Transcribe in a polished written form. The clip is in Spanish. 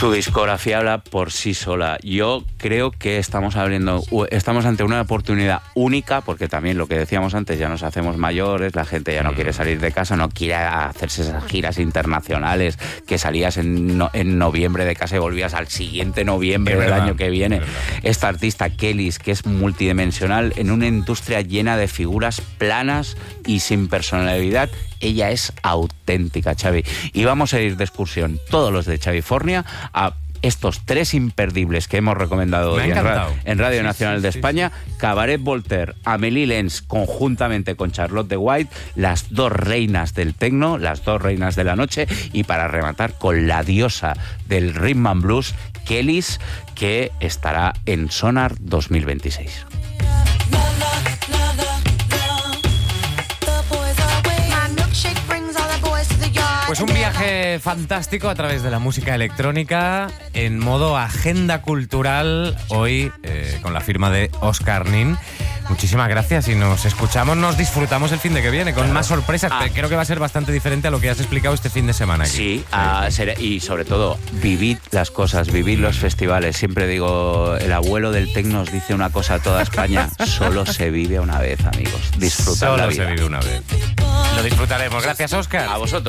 Su discografía habla por sí sola. Yo creo que estamos ante una oportunidad única, porque también lo que decíamos antes, ya nos hacemos mayores, la gente ya no quiere salir de casa, no quiere hacerse esas giras internacionales que salías en noviembre de casa y volvías al siguiente noviembre del año que viene. Esta artista, Kellys, que es multidimensional, en una industria llena de figuras planas y sin personalidad, ella es auténtica, Xavi. Y vamos a ir de excursión, todos los de Xavifornia, a estos tres imperdibles que hemos recomendado hoy en Radio Nacional de España. Cabaret Voltaire, Amélie Lenz, conjuntamente con Charlotte de White, las dos reinas del tecno, las dos reinas de la noche, y para rematar con la diosa del rhythm and blues, Kellys, que estará en Sonar 2026. Pues un viaje fantástico a través de la música electrónica en modo agenda cultural hoy con la firma de Óscar Nin. Muchísimas gracias y nos escuchamos, nos disfrutamos el fin de que viene con más sorpresas. Creo que va a ser bastante diferente a lo que has explicado este fin de semana aquí. Sí, y sobre todo, vivid las cosas, vivid los festivales. Siempre digo, el abuelo del tecno nos dice una cosa a toda España: solo se vive una vez, amigos. Disfrutad la vida. Solo se vive una vez. Lo disfrutaremos. Gracias, Óscar. A vosotros.